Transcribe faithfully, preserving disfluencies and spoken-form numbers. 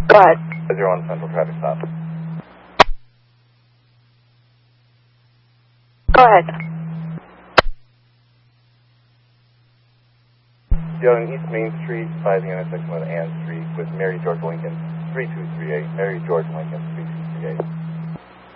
Go ahead. zero one Central traffic stop. Go ahead. Dealing East Main Street by the intersection with Ann Street with Mary George Lincoln, three two three eight. Mary George Lincoln, three two three eight.